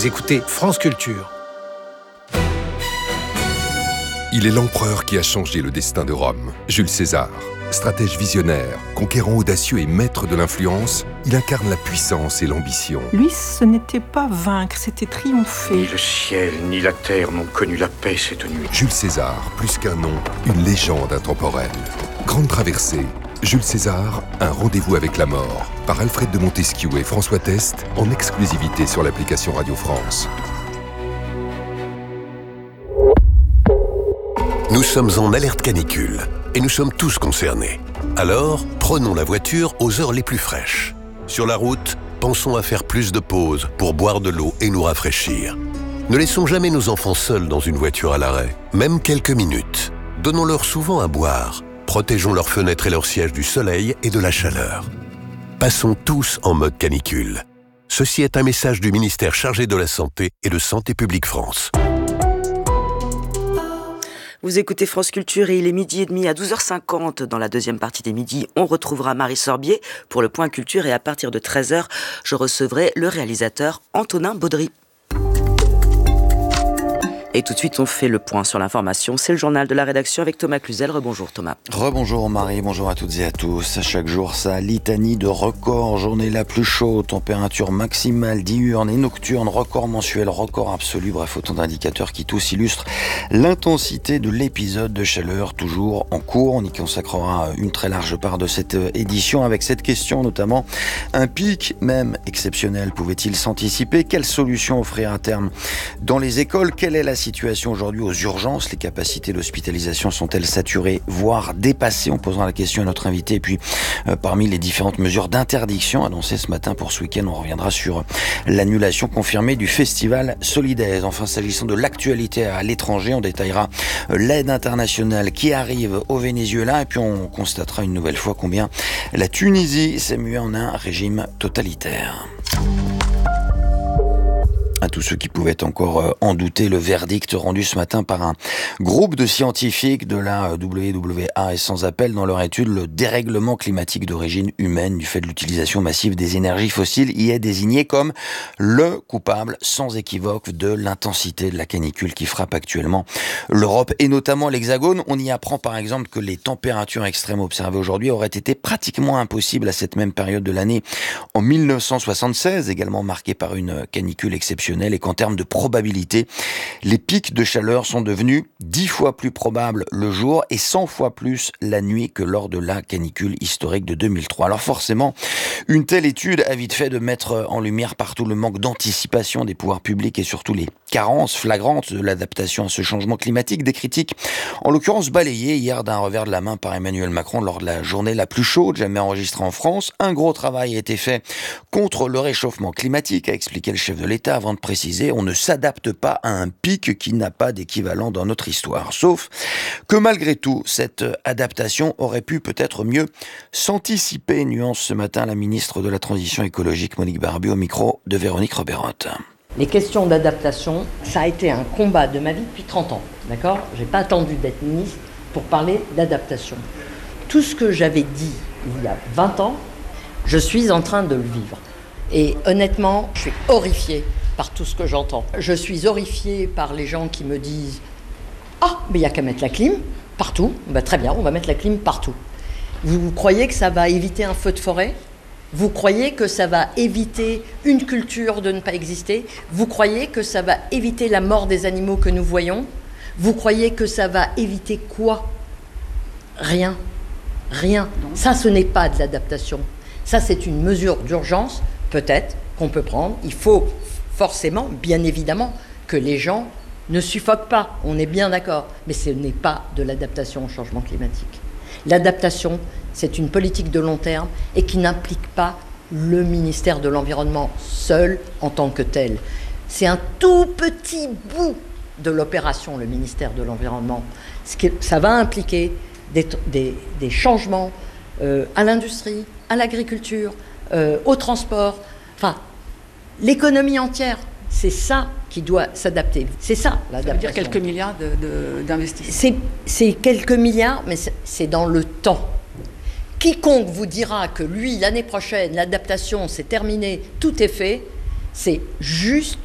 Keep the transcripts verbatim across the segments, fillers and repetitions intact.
Vous écoutez France Culture. Il est l'empereur qui a changé le destin de Rome, Jules César. Stratège visionnaire, conquérant audacieux et maître de l'influence, il incarne la puissance et l'ambition. Lui, ce n'était pas vaincre, c'était triompher. Ni le ciel, ni la terre n'ont connu la paix cette nuit. Jules César, plus qu'un nom, une légende intemporelle. Grande traversée, Jules César, un rendez-vous avec la mort. Par Alfred de Montesquieu et François Test, en exclusivité sur l'application Radio France. Nous sommes en alerte canicule et nous sommes tous concernés. Alors, prenons la voiture aux heures les plus fraîches. Sur la route, pensons à faire plus de pauses pour boire de l'eau et nous rafraîchir. Ne laissons jamais nos enfants seuls dans une voiture à l'arrêt, même quelques minutes. Donnons-leur souvent à boire. Protégeons leurs fenêtres et leurs sièges du soleil et de la chaleur. Passons tous en mode canicule. Ceci est un message du ministère chargé de la Santé et de Santé publique France. Vous écoutez France Culture et il est midi et demi à douze heures cinquante. Dans la deuxième partie des midis, on retrouvera Marie Sorbier pour le Point Culture et à partir de treize heures, je recevrai le réalisateur Antonin Baudry. Et tout de suite, on fait le point sur l'information. C'est le journal de la rédaction avec Thomas Cluzel. Rebonjour Thomas. Rebonjour Marie, bonjour à toutes et à tous. À chaque jour, sa litanie de records. Journée la plus chaude, température maximale, diurne et nocturne, record mensuel, record absolu. Bref, autant d'indicateurs qui tous illustrent l'intensité de l'épisode de chaleur toujours en cours. On y consacrera une très large part de cette édition avec cette question notamment. Un pic même exceptionnel pouvait-il s'anticiper? Quelle solution offrir à terme dans les écoles? Quelle est la situation aujourd'hui aux urgences? Les capacités d'hospitalisation sont-elles saturées, voire dépassées? On posera la question à notre invité. Et puis, euh, parmi les différentes mesures d'interdiction annoncées ce matin pour ce week-end, on reviendra sur l'annulation confirmée du festival Solidaise. Enfin, s'agissant de l'actualité à l'étranger, on détaillera l'aide internationale qui arrive au Venezuela. Et puis, on constatera une nouvelle fois combien la Tunisie s'est muée en un régime totalitaire. À tous ceux qui pouvaient encore en douter, le verdict rendu ce matin par un groupe de scientifiques de la W W A est sans appel dans leur étude. Le dérèglement climatique d'origine humaine du fait de l'utilisation massive des énergies fossiles y est désigné comme le coupable sans équivoque de l'intensité de la canicule qui frappe actuellement l'Europe et notamment l'Hexagone. On y apprend par exemple que les températures extrêmes observées aujourd'hui auraient été pratiquement impossibles à cette même période de l'année en mille neuf cent soixante-seize, également marquée par une canicule exceptionnelle, et qu'en termes de probabilité, les pics de chaleur sont devenus dix fois plus probables le jour et cent fois plus la nuit que lors de la canicule historique de deux mille trois. Alors forcément, une telle étude a vite fait de mettre en lumière partout le manque d'anticipation des pouvoirs publics et surtout les carences flagrantes de l'adaptation à ce changement climatique. Des critiques, en l'occurrence balayées hier d'un revers de la main par Emmanuel Macron lors de la journée la plus chaude jamais enregistrée en France. Un gros travail a été fait contre le réchauffement climatique, a expliqué le chef de l'État avant de préciser, on ne s'adapte pas à un pic qui n'a pas d'équivalent dans notre histoire. Sauf que malgré tout, cette adaptation aurait pu peut-être mieux s'anticiper, nuance ce matin la ministre de la Transition écologique Monique Barbu au micro de Véronique Roberotte. Les questions d'adaptation, ça a été un combat de ma vie depuis trente ans, d'accord ? J'ai pas attendu d'être ministre pour parler d'adaptation. Tout ce que j'avais dit il y a vingt ans, je suis en train de le vivre. Et honnêtement, je suis horrifiée par tout ce que j'entends. Je suis horrifiée par les gens qui me disent « Ah, mais il n'y a qu'à mettre la clim partout. Ben, très bien, on va mettre la clim partout. » Vous, vous croyez que ça va éviter un feu de forêt ? Vous croyez que ça va éviter une culture de ne pas exister ? Vous croyez que ça va éviter la mort des animaux que nous voyons ? Vous croyez que ça va éviter quoi ? Rien. Rien. Ça, ce n'est pas de l'adaptation. Ça, c'est une mesure d'urgence, peut-être, qu'on peut prendre. Il faut forcément, bien évidemment, que les gens ne suffoquent pas. On est bien d'accord. Mais ce n'est pas de l'adaptation au changement climatique. L'adaptation, c'est une politique de long terme et qui n'implique pas le ministère de l'Environnement seul en tant que tel. C'est un tout petit bout de l'opération, le ministère de l'Environnement. Ça va impliquer des, des, des changements euh, à l'industrie, à l'agriculture, euh, au transport, enfin, l'économie entière. C'est ça qui doit s'adapter. C'est ça, l'adaptation. Ça veut dire quelques milliards de, de, d'investissements. C'est, c'est quelques milliards, mais c'est, c'est dans le temps. Quiconque vous dira que lui, l'année prochaine, l'adaptation, c'est terminé, tout est fait, c'est juste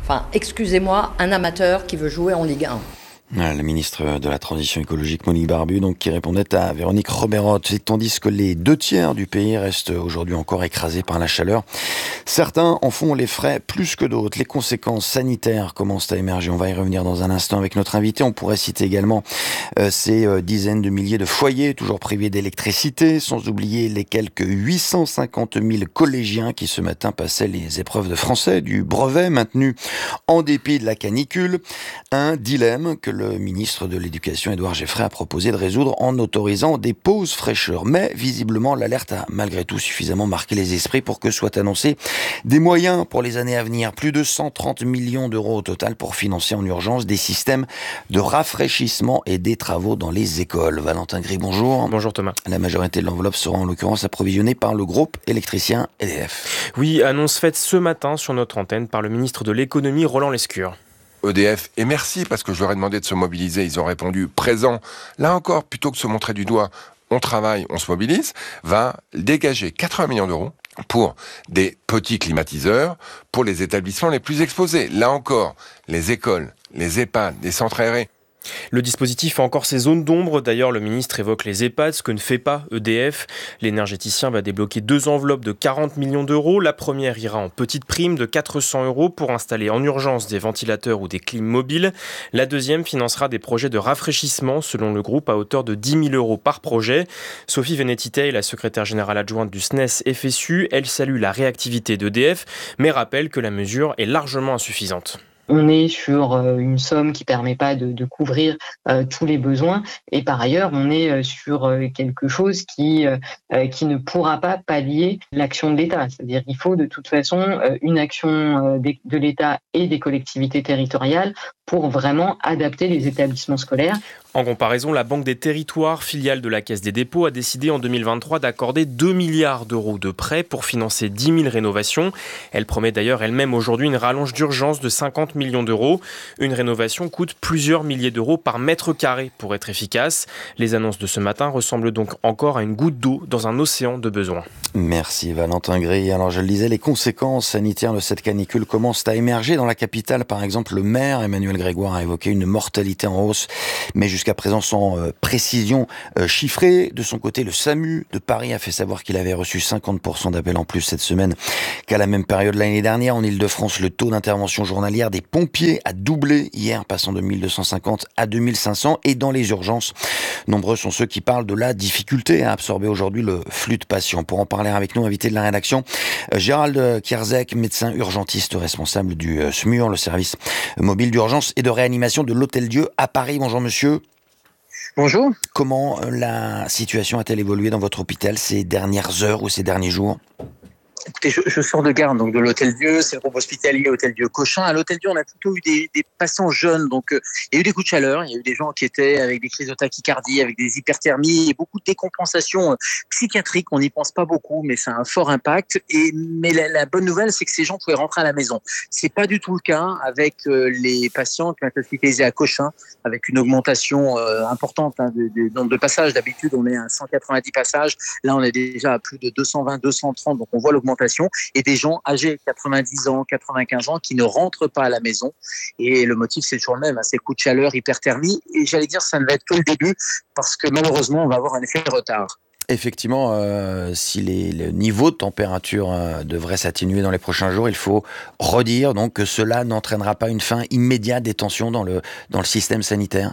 Enfin, excusez-moi, un amateur qui veut jouer en Ligue un. La ministre de la Transition écologique, Monique Barbu, donc, qui répondait à Véronique Roberotte. Et tandis que les deux tiers du pays restent aujourd'hui encore écrasés par la chaleur, certains en font les frais plus que d'autres. Les conséquences sanitaires commencent à émerger. On va y revenir dans un instant avec notre invité. On pourrait citer également euh, ces euh, dizaines de milliers de foyers toujours privés d'électricité, sans oublier les quelques huit cent cinquante mille collégiens qui ce matin passaient les épreuves de français du brevet maintenu en dépit de la canicule. Un dilemme que le ministre de l'Éducation, Édouard Geffray, a proposé de résoudre en autorisant des pauses fraîcheurs. Mais visiblement, l'alerte a malgré tout suffisamment marqué les esprits pour que soient annoncés des moyens pour les années à venir. Plus de cent trente millions d'euros au total pour financer en urgence des systèmes de rafraîchissement et des travaux dans les écoles. Valentin Gris, bonjour. Bonjour Thomas. La majorité de l'enveloppe sera en l'occurrence approvisionnée par le groupe électricien E D F. Oui, annonce faite ce matin sur notre antenne par le ministre de l'économie, Roland Lescure. E D F, et merci parce que je leur ai demandé de se mobiliser, ils ont répondu présent. Là encore, plutôt que de se montrer du doigt, on travaille, on se mobilise, va dégager quatre-vingts millions d'euros pour des petits climatiseurs, pour les établissements les plus exposés. Là encore, les écoles, les EHPAD, les centres aérés. Le dispositif a encore ses zones d'ombre. D'ailleurs, le ministre évoque les EHPAD, ce que ne fait pas E D F. L'énergéticien va débloquer deux enveloppes de quarante millions d'euros. La première ira en petite prime de quatre cents euros pour installer en urgence des ventilateurs ou des clims mobiles. La deuxième financera des projets de rafraîchissement, selon le groupe, à hauteur de dix mille euros par projet. Sophie Vénétité, la secrétaire générale adjointe du S N E S F S U, elle salue la réactivité d'E D F, mais rappelle que la mesure est largement insuffisante. On est sur une somme qui ne permet pas de, de couvrir euh, tous les besoins. Et par ailleurs, on est sur quelque chose qui, euh, qui ne pourra pas pallier l'action de l'État. C'est-à-dire qu'il faut de toute façon une action de l'État et des collectivités territoriales pour vraiment adapter les établissements scolaires. En comparaison, la Banque des Territoires, filiale de la Caisse des dépôts, a décidé en deux mille vingt-trois d'accorder deux milliards d'euros de prêts pour financer dix mille rénovations. Elle promet d'ailleurs elle-même aujourd'hui une rallonge d'urgence de cinquante millions d'euros. Une rénovation coûte plusieurs milliers d'euros par mètre carré pour être efficace. Les annonces de ce matin ressemblent donc encore à une goutte d'eau dans un océan de besoins. Merci Valentin Gris. Alors je le disais, les conséquences sanitaires de cette canicule commencent à émerger. Dans la capitale, par exemple, le maire Emmanuel Grégoire a évoqué une mortalité en hausse, mais jusqu'à présent sans euh, précision euh, chiffrée. De son côté, le SAMU de Paris a fait savoir qu'il avait reçu cinquante pour cent d'appels en plus cette semaine qu'à la même période l'année dernière. En Ile-de-France, le taux d'intervention journalière des pompiers a doublé hier, passant de mille deux cent cinquante à deux mille cinq cents. Et dans les urgences, nombreux sont ceux qui parlent de la difficulté à absorber aujourd'hui le flux de patients. Pour en parler avec nous, invité de la rédaction, euh, Gérald Kierzek, médecin urgentiste responsable du euh, S M U R, le service mobile d'urgence et de réanimation de l'Hôtel-Dieu à Paris. Bonjour monsieur. Bonjour. Comment la situation a-t-elle évolué dans votre hôpital ces dernières heures ou ces derniers jours ? Écoutez, je, je sors de garde donc de l'Hôtel-Dieu, c'est le groupe hospitalier Hôtel-Dieu Cochin. À l'Hôtel-Dieu, on a plutôt eu des, des patients jeunes, donc euh, il y a eu des coups de chaleur, il y a eu des gens qui étaient avec des crises de tachycardie, avec des hyperthermies et beaucoup de décompensations euh, psychiatriques. On n'y pense pas beaucoup, mais ça a un fort impact. Et mais la, la bonne nouvelle, c'est que ces gens pouvaient rentrer à la maison. C'est pas du tout le cas avec euh, les patients qui ont été hospitalisés à Cochin, avec une augmentation euh, importante hein, de, de nombre de passages. D'habitude, on est à cent quatre-vingt-dix passages. Là, on est déjà à plus de deux cent vingt, deux cent trente, donc on voit l'augmentation. Et des gens âgés, quatre-vingt-dix ans, quatre-vingt-quinze ans, qui ne rentrent pas à la maison. Et le motif, c'est toujours le même, hein, c'est coups de chaleur, hyperthermie. Et j'allais dire, ça ne va être que le début, parce que malheureusement, on va avoir un effet de retard. Effectivement, euh, si les, le niveau de température euh, devrait s'atténuer dans les prochains jours, il faut redire donc que cela n'entraînera pas une fin immédiate des tensions dans le, dans le système sanitaire.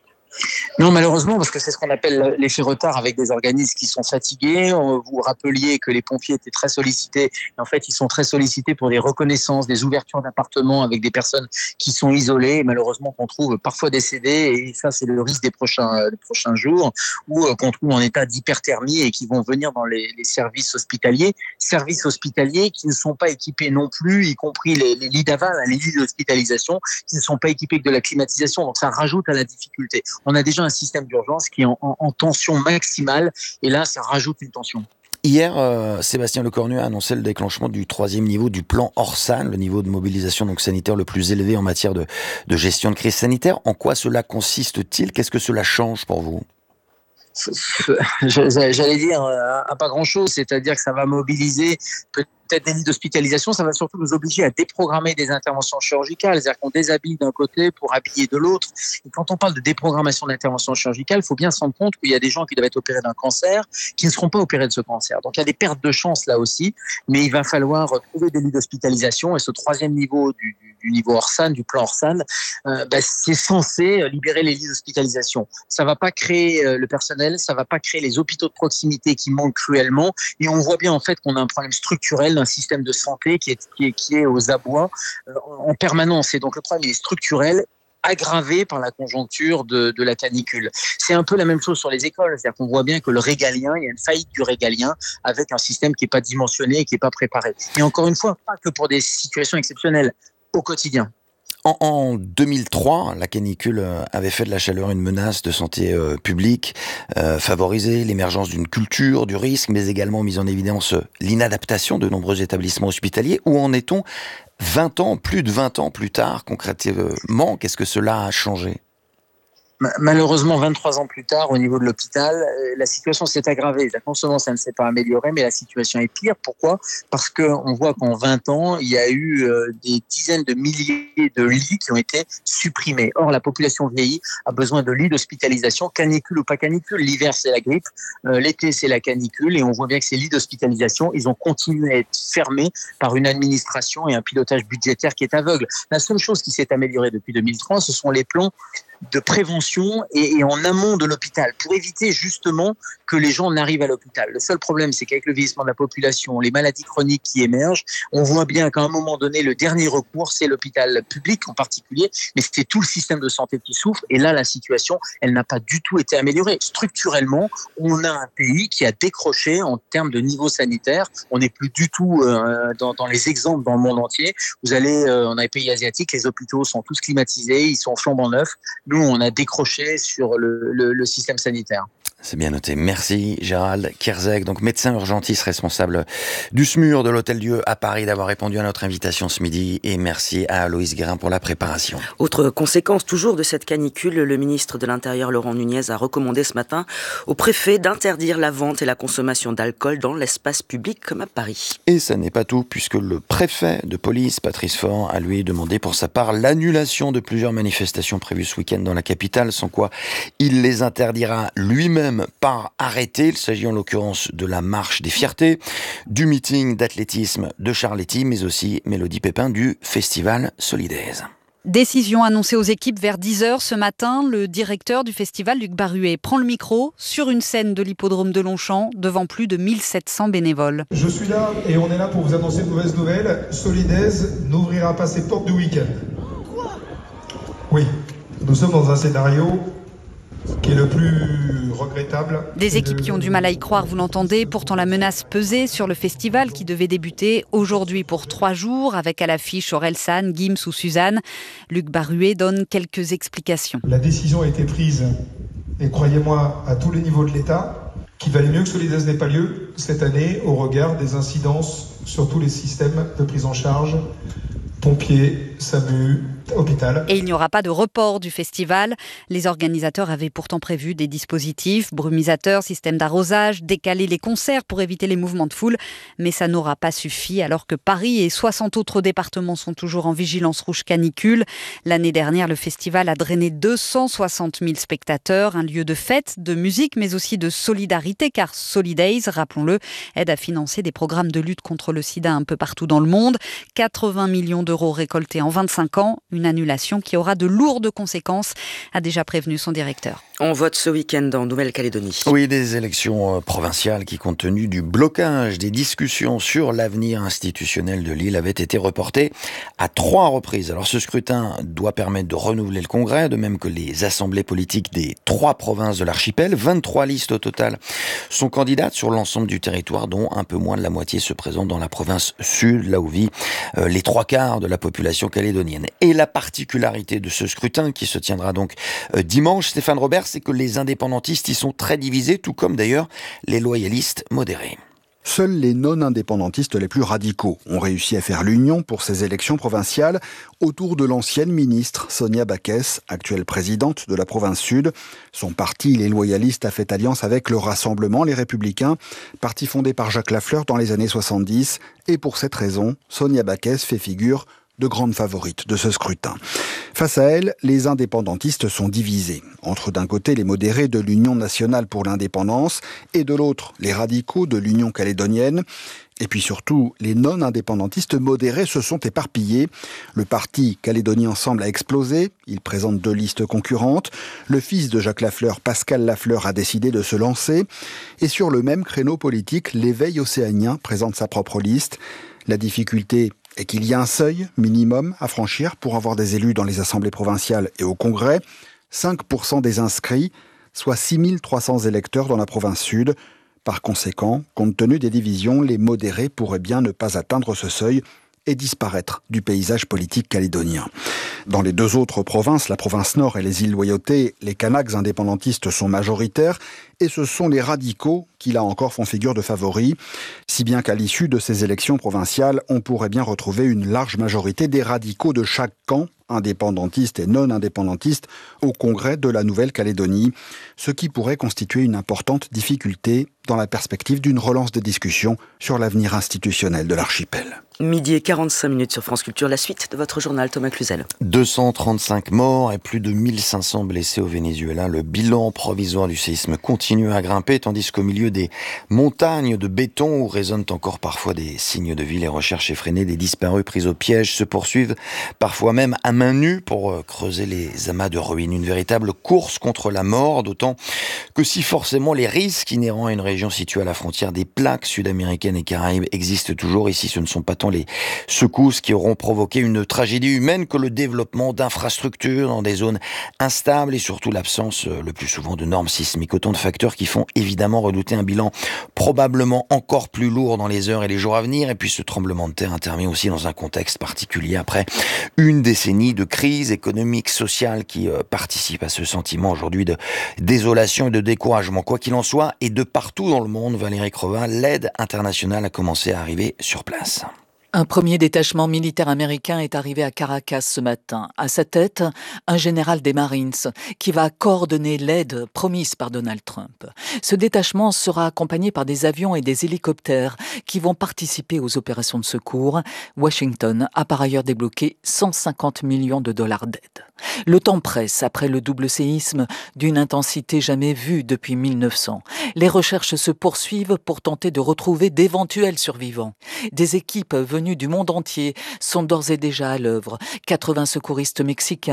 Non, malheureusement, parce que c'est ce qu'on appelle l'effet retard avec des organismes qui sont fatigués. Vous rappeliez que les pompiers étaient très sollicités. Et en fait, ils sont très sollicités pour des reconnaissances, des ouvertures d'appartements avec des personnes qui sont isolées, et malheureusement qu'on trouve parfois décédées. Et ça, c'est le risque des prochains, des prochains jours, ou qu'on trouve en état d'hyperthermie et qui vont venir dans les, les services hospitaliers. Services hospitaliers qui ne sont pas équipés non plus, y compris les, les lits d'aval, les lits d'hospitalisation, qui ne sont pas équipés que de la climatisation. Donc ça rajoute à la difficulté. On a déjà un système d'urgence qui est en, en, en tension maximale, et là, ça rajoute une tension. Hier, euh, Sébastien Lecornu a annoncé le déclenchement du troisième niveau du plan Orsan, le niveau de mobilisation donc sanitaire le plus élevé en matière de, de gestion de crise sanitaire. En quoi cela consiste-t-il ? Qu'est-ce que cela change pour vous ? J'allais dire à pas grand-chose, c'est-à-dire que ça va mobiliser peut-être des lits d'hospitalisation, ça va surtout nous obliger à déprogrammer des interventions chirurgicales, c'est-à-dire qu'on déshabille d'un côté pour habiller de l'autre. Et quand on parle de déprogrammation d'interventions chirurgicales, il faut bien se rendre compte qu'il y a des gens qui doivent être opérés d'un cancer qui ne seront pas opérés de ce cancer. Donc il y a des pertes de chance là aussi, mais il va falloir trouver des lits d'hospitalisation et ce troisième niveau du, du, du niveau Orsan, du plan Orsan, euh, bah, c'est censé libérer les lits d'hospitalisation. Ça ne va pas créer euh, le personnel, ça ne va pas créer les hôpitaux de proximité qui manquent cruellement et on voit bien en fait qu'on a un problème structurel d'un système de santé qui est, qui est, qui est aux abois euh, en permanence. Et donc le problème il est structurel, aggravé par la conjoncture de, de la canicule. C'est un peu la même chose sur les écoles, c'est-à-dire qu'on voit bien que le régalien, il y a une faillite du régalien avec un système qui n'est pas dimensionné et qui n'est pas préparé. Et encore une fois, pas que pour des situations exceptionnelles, au quotidien. En, en deux mille trois, la canicule avait fait de la chaleur une menace de santé euh, publique, euh, favorisé l'émergence d'une culture du risque, mais également mis en évidence l'inadaptation de nombreux établissements hospitaliers. Où en est-on vingt ans, plus de vingt ans plus tard, concrètement? Qu'est-ce que cela a changé? Malheureusement, vingt-trois ans plus tard, au niveau de l'hôpital, la situation s'est aggravée. Non seulement ça ne s'est pas amélioré, mais la situation est pire. Pourquoi ? Parce qu'on voit qu'en vingt ans, il y a eu des dizaines de milliers de lits qui ont été supprimés. Or, la population vieillit, a besoin de lits d'hospitalisation, canicule ou pas canicule. L'hiver, c'est la grippe, l'été, c'est la canicule, et on voit bien que ces lits d'hospitalisation, ils ont continué à être fermés par une administration et un pilotage budgétaire qui est aveugle. La seule chose qui s'est améliorée depuis deux mille trois, ce sont les plans de prévention et, et en amont de l'hôpital pour éviter justement que les gens n'arrivent à l'hôpital. Le seul problème, c'est qu'avec le vieillissement de la population, les maladies chroniques qui émergent, on voit bien qu'à un moment donné, le dernier recours, c'est l'hôpital public en particulier, mais c'était tout le système de santé qui souffre. Et là, la situation, elle n'a pas du tout été améliorée. Structurellement, on a un pays qui a décroché en termes de niveau sanitaire. On n'est plus du tout euh, dans, dans les exemples dans le monde entier. Vous allez euh, dans les pays asiatiques, les hôpitaux sont tous climatisés, ils sont flambant neufs. Nous, on a décroché sur le, le, le système sanitaire. C'est bien noté. Merci Gérald Kierzek, donc médecin urgentiste responsable du S M U R de l'Hôtel-Dieu à Paris, d'avoir répondu à notre invitation ce midi. Et merci à Aloïs Guérin pour la préparation. Autre conséquence toujours de cette canicule, le ministre de l'Intérieur Laurent Nunez a recommandé ce matin au préfet d'interdire la vente et la consommation d'alcool dans l'espace public comme à Paris. Et ça n'est pas tout, puisque le préfet de police, Patrice Faure, a lui demandé pour sa part l'annulation de plusieurs manifestations prévues ce week-end dans la capitale, sans quoi il les interdira lui-même par arrêté. Il s'agit en l'occurrence de la marche des fiertés, du meeting d'athlétisme de Charletti, mais aussi Mélodie Pépin du festival Solidaise. Décision annoncée aux équipes vers dix heures ce matin. Le directeur du festival, Luc Barruet, prend le micro sur une scène de l'hippodrome de Longchamp devant plus de mille sept cents bénévoles. Je suis là et on est là pour vous annoncer une mauvaise nouvelle. Solidaise n'ouvrira pas ses portes de week-end. Quoi ? Oui, nous sommes dans un scénario qui est le plus regrettable. Des équipes qui ont du mal à y croire, vous l'entendez. Pourtant, la menace pesait sur le festival qui devait débuter aujourd'hui pour trois jours avec à l'affiche Orelsan, Gims ou Suzanne. Luc Barruet donne quelques explications. La décision a été prise, et croyez-moi, à tous les niveaux de l'État, qu'il valait mieux que Solidaise n'ait pas lieu cette année au regard des incidences sur tous les systèmes de prise en charge, pompiers, S A M U, hôpital. Et il n'y aura pas de report du festival. Les organisateurs avaient pourtant prévu des dispositifs, brumisateurs, système d'arrosage, décaler les concerts pour éviter les mouvements de foule. Mais ça n'aura pas suffi alors que Paris et soixante autres départements sont toujours en vigilance rouge canicule. L'année dernière, le festival a drainé deux cent soixante mille spectateurs, un lieu de fête, de musique, mais aussi de solidarité, car Solidaise, rappelons-le, aide à financer des programmes de lutte contre le sida un peu partout dans le monde. quatre-vingts millions d'euros récoltés en vingt-cinq ans. Une annulation qui aura de lourdes conséquences, a déjà prévenu son directeur. On vote ce week-end en Nouvelle-Calédonie. Oui, des élections provinciales qui, compte tenu du blocage des discussions sur l'avenir institutionnel de l'île, avaient été reportées à trois reprises. Alors ce scrutin doit permettre de renouveler le Congrès, de même que les assemblées politiques des trois provinces de l'archipel. vingt-trois listes au total sont candidates sur l'ensemble du territoire, dont un peu moins de la moitié se présentent dans la province sud, là où vit euh, les trois quarts de la population calédonienne. Et la particularité de ce scrutin, qui se tiendra donc euh, dimanche, Stéphane Robert, c'est que les indépendantistes y sont très divisés, tout comme d'ailleurs les loyalistes modérés. Seuls les non-indépendantistes les plus radicaux ont réussi à faire l'union pour ces élections provinciales autour de l'ancienne ministre Sonia Backès, actuelle présidente de la province sud. Son parti, les loyalistes, a fait alliance avec le Rassemblement, les Républicains, parti fondé par Jacques Lafleur dans les années soixante-dix. Et pour cette raison, Sonia Backès fait figure de grande favorite de ce scrutin. Face à elle, les indépendantistes sont divisés. Entre d'un côté les modérés de l'Union nationale pour l'indépendance et de l'autre les radicaux de l'Union calédonienne. Et puis surtout, les non-indépendantistes modérés se sont éparpillés. Le parti Calédonie Ensemble a explosé. Il présente deux listes concurrentes. Le fils de Jacques Lafleur, Pascal Lafleur, a décidé de se lancer. Et sur le même créneau politique, l'Éveil océanien présente sa propre liste. La difficulté et qu'il y a un seuil minimum à franchir pour avoir des élus dans les assemblées provinciales et au Congrès. cinq pour cent des inscrits, soit six mille trois cents électeurs dans la province sud. Par conséquent, compte tenu des divisions, les modérés pourraient bien ne pas atteindre ce seuil et disparaître du paysage politique calédonien. Dans les deux autres provinces, la province Nord et les îles Loyauté, les Kanaks indépendantistes sont majoritaires et ce sont les radicaux qui, là encore, font figure de favoris. Si bien qu'à l'issue de ces élections provinciales, on pourrait bien retrouver une large majorité des radicaux de chaque camp, indépendantistes et non indépendantistes, au Congrès de la Nouvelle-Calédonie, ce qui pourrait constituer une importante difficulté dans la perspective d'une relance des discussions sur l'avenir institutionnel de l'archipel. Midi et quarante-cinq minutes sur France Culture, la suite de votre journal, Thomas Cluzel. deux cent trente-cinq morts et plus de mille cinq cents blessés au Venezuela. Le bilan provisoire du séisme continue à grimper, tandis qu'au milieu des montagnes de béton où résonnent encore parfois des signes de vie, les recherches effrénées des disparus pris au piège se poursuivent, parfois même à main nue pour creuser les amas de ruines. Une véritable course contre la mort, d'autant que si forcément les risques inhérents à une région située à la frontière des plaques sud-américaines et caraïbes existent toujours, ici ce ne sont pas tant les secousses qui auront provoqué une tragédie humaine que le développement d'infrastructures dans des zones instables et surtout l'absence le plus souvent de normes sismiques. Autant de facteurs qui font évidemment redouter un bilan probablement encore plus lourd dans les heures et les jours à venir. Et puis ce tremblement de terre intervient aussi dans un contexte particulier après une décennie de crise économique, sociale qui euh, participe à ce sentiment aujourd'hui de désolation et de découragement. Quoi qu'il en soit, et de partout dans le monde, Valérie Crevin, l'aide internationale a commencé à arriver sur place. Un premier détachement militaire américain est arrivé à Caracas ce matin. À sa tête, un général des Marines qui va coordonner l'aide promise par Donald Trump. Ce détachement sera accompagné par des avions et des hélicoptères qui vont participer aux opérations de secours. Washington a par ailleurs débloqué cent cinquante millions de dollars d'aide. Le temps presse après le double séisme d'une intensité jamais vue depuis mille neuf cents. Les recherches se poursuivent pour tenter de retrouver d'éventuels survivants. Des équipes venues du monde entier sont d'ores et déjà à l'œuvre. quatre-vingts secouristes mexicains